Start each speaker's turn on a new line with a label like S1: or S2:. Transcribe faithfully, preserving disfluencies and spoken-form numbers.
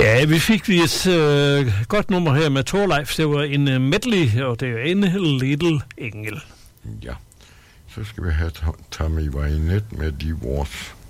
S1: Ja, vi fik vi et øh, godt nummer her med Thorleif. Det var en uh, medley, og det er en Little Engel.
S2: Ja, så skal vi have Tommy Wynette med Divorce.